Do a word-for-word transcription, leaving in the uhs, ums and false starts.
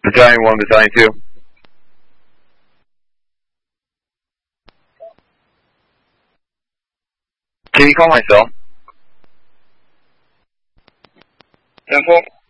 Battalion one, Battalion two. Can you call my cell? ten four.